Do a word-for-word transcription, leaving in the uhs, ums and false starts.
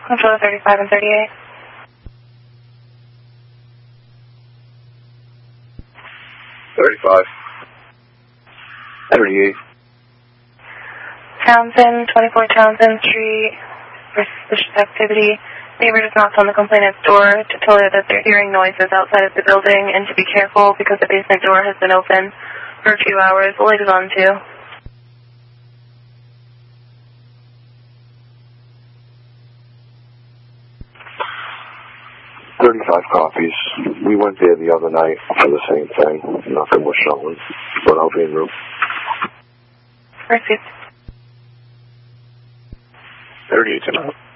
Control thirty-five and thirty-eight. thirty-five. thirty-eight. Townsend, twenty-four Townsend Street, for suspicious activity. Neighbor just knocked on the complainant's door to tell her that they're hearing noises outside of the building and to be careful because the basement door has been open for a few hours. The light is on too. thirty-five copies. We went there the other night for the same thing. Nothing was showing. But I'll be in room. Perfect. thirty-eight tonight.